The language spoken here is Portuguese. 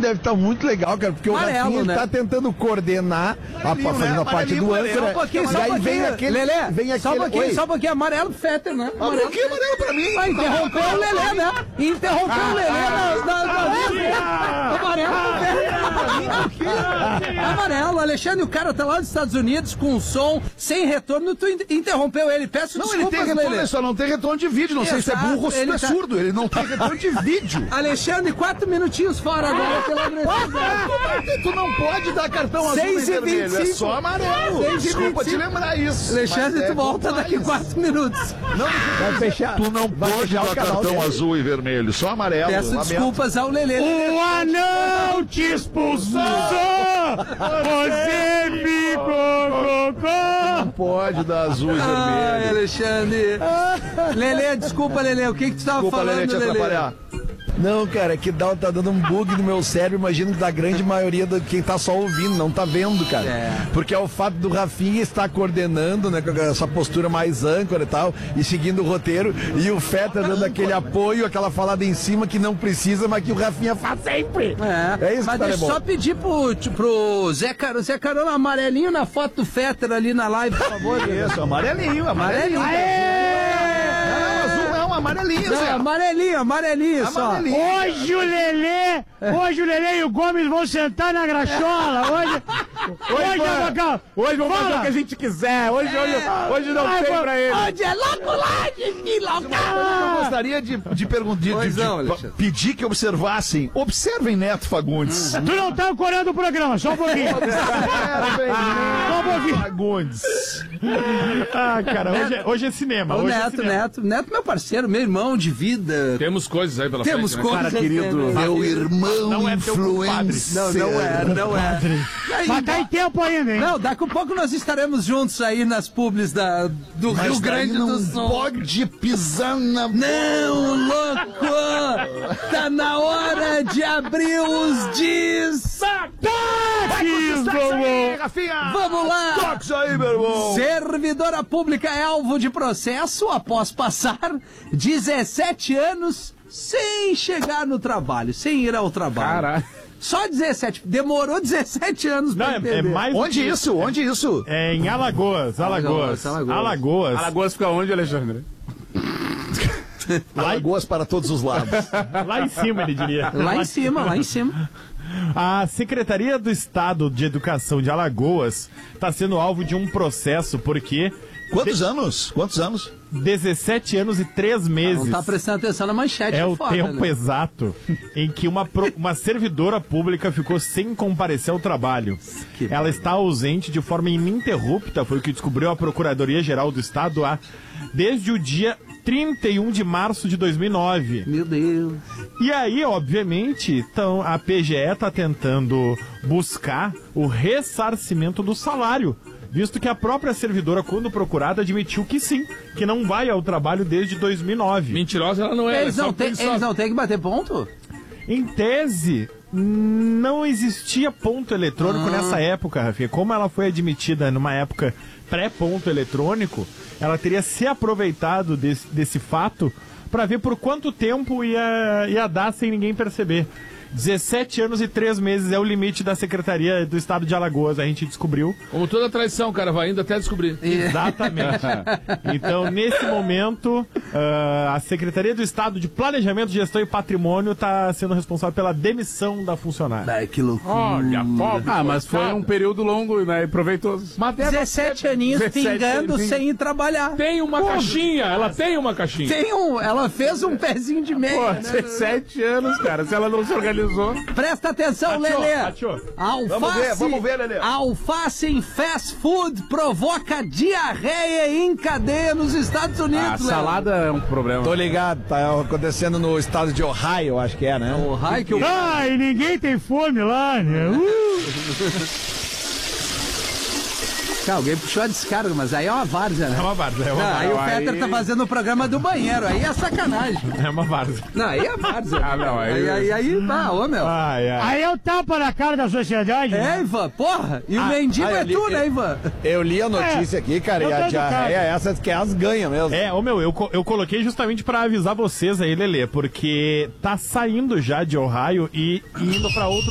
deve estar muito legal, cara, porque amarelo, o Rafinha né? tá tentando coordenar, fazendo a parte do âncora. Só um pouquinho, e aí vem aquele... Lelê, vem só um aquele... pouquinho, só um pouquinho. Amarelo pro Fetter, né? Por que amarelo pra mim? Vai interromper o Lelê, né? Interrompeu o Lelê na amarelo pro Fetter. Amarelo, Alexandre, o cara tá lá nos Estados Unidos com um som sem retorno, tu interrompeu ele. Peço Não, ele desculpas, tem retorno, Lelê. ele só não tem retorno de vídeo. Não sei se é burro ou se ele é tá- surdo. Ele não tem retorno de vídeo. Alexandre, 4 minutinhos fora agora pela agressividade. Tu não pode dar cartão azul e 6 e vermelho, é 25. só amarelo. 6 e Desculpa te 25. lembrar isso. Alexandre, mas tu volta demais. daqui 4 minutos. Vai fechar. Tu não vai pode fechar dar o canal cartão dele. azul e vermelho, só amarelo. Peço Lamento. desculpas ao Lelê. O anão te expulsou! Você me colocou! Não pode dar azul e Ai, vermelho. Alexandre. Lelê, desculpa, Lelê. O que tu tava Desculpa, falando, Lelê, te Lelê? atrapalhar. Não, cara, que tá dando um bug no meu cérebro, imagino que da grande maioria de quem tá só ouvindo, não tá vendo, cara. É. Porque é o fato do Rafinha estar coordenando, né, com essa postura mais âncora e tal, e seguindo o roteiro, e o Fetter dando aquele apoio, aquela falada em cima que não precisa, mas que o Rafinha faz sempre. É isso Mas que tá deixa bom. eu só pedir pro Zé Carona. Zé Carona, amarelinho na foto do Fetter ali na live, por favor. Isso, amarelinho. Amarelinho. Azul não, amarelinho, Não, Zé. amarelinho só. Amarelinho. Hoje o Lelê e o Gomes vão sentar na graxola. Hoje, Abacão. Hoje vamos fazer Fala. o que a gente quiser. Hoje não Vai, tem pô. pra ele. Onde é loculagem, que Eu louca! gostaria de perguntar, Pois não, Alexandre. pedir que observassem. Observem Neto Fagundes. Tu não tá ancorando o programa, só um pouquinho. Só um pouquinho. Fagundes. Ah, cara, hoje é cinema. O Hoje é Neto, cinema. Neto, meu parceiro, meu irmão de vida. Temos coisas aí pela Temos frente, né? coisas. Cara querido, meu irmão Não é teu compadre. influencer. Não é. E aí, Mas tá em tempo ainda, hein? não, daqui a pouco nós estaremos juntos aí nas publis do Mas Rio Grande daí do não Sul. pode pisar na... Não, louco! Tá na hora de abrir os destaques! Vamos lá! Toca isso aí, meu irmão. Servidora pública é alvo de processo após passar 17 anos sem chegar no trabalho, sem ir ao trabalho. Caralho. Só 17, demorou 17 anos Não, pra entender. é mais. Onde isso? Onde isso? É em Alagoas. Alagoas. Alagoas fica onde, Alexandre? Alagoas para todos os lados. Lá em cima, ele diria. Lá em cima. A Secretaria do Estado de Educação de Alagoas está sendo alvo de um processo porque Quantos anos? 17 anos e 3 meses Não tá prestando atenção na manchete. é o foda, tempo né? exato em que uma servidora pública ficou sem comparecer ao trabalho. Ela está ausente de forma ininterrupta, foi o que descobriu a Procuradoria-Geral do Estado desde o dia 31 de março de 2009. Meu Deus. E aí, obviamente, então, a PGE está tentando buscar o ressarcimento do salário, visto que a própria servidora, quando procurada, admitiu que sim, que não vai ao trabalho desde 2009. Mentirosa ela não é. Eles não têm que bater ponto? Em tese, não existia ponto eletrônico nessa época, Rafinha. Como ela foi admitida numa época pré-ponto eletrônico, ela teria se aproveitado desse fato para ver por quanto tempo ia dar sem ninguém perceber. 17 anos e 3 meses é o limite da Secretaria do Estado de Alagoas, a gente descobriu. Como toda traição, cara, vai indo até descobrir. Exatamente. Então, nesse momento, a Secretaria do Estado de Planejamento, Gestão e Patrimônio está sendo responsável pela demissão da funcionária. Ai, que loucura. Olha, pobre. mas foi um período longo, né, e proveitoso. Mas 17 aninhos 17 pingando aninhos. sem ir trabalhar. Tem uma caixinha, ela tem uma caixinha. Ela fez um pezinho de meia. Pô, né? 17 anos, cara, se ela não se organizou. Presta atenção, Lelê. Alface, Vamos ver, Lelê. Alface em fast food provoca diarreia em cadeia nos Estados Unidos, A Lelê. salada é um problema. Tô ligado, tá acontecendo no estado de Ohio, acho que é, né? O raio que o... Ah, e ninguém tem fome lá, né? Cara, alguém puxou a descarga, mas aí é uma várzea, né? É uma várzea, é uma Não, aí o várzea. Fetter tá fazendo o programa do banheiro, aí é sacanagem. É uma várzea. Não, aí é várzea. Ah, não, aí- Ô, meu. Ai, ai. Aí é o tapa na cara da sociedade. É, né? Ivan, porra. E o mendigo é tu, né, Ivan? Eu li a notícia aqui, cara, eu e tô a educado. diarreia é essa que elas ganham mesmo. Eu coloquei justamente pra avisar vocês aí, Lelê, porque tá saindo já de Ohio e indo pra outros